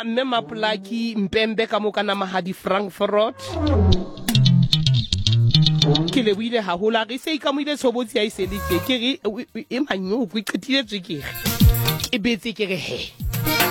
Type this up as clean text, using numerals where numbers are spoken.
mme Mapolaki Mpembe ka mo kana Mahadi Frankfurt ke le buile hahola re se ikamoile tshobotsi ya iselitse ke re e manyoko e qetiletswe ke re e betse ke re he